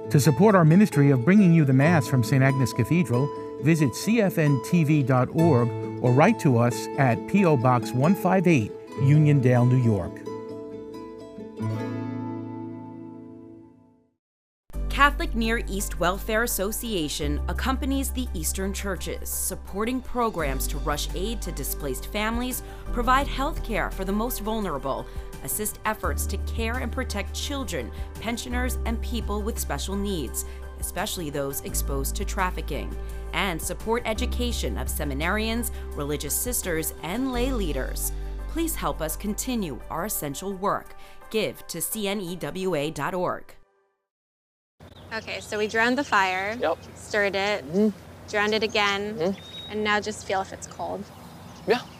To support our ministry of bringing you the Mass from St. Agnes Cathedral, visit cfntv.org or write to us at P.O. Box 158, Uniondale, New York. Catholic Near East Welfare Association accompanies the Eastern churches, supporting programs to rush aid to displaced families, provide health care for the most vulnerable, assist efforts to care and protect children, pensioners, and people with special needs, especially those exposed to trafficking, and support education of seminarians, religious sisters, and lay leaders. Please help us continue our essential work. Give to cnewa.org. Okay, so we drowned the fire, stirred it, drowned it again, and now just feel if it's cold. Yeah.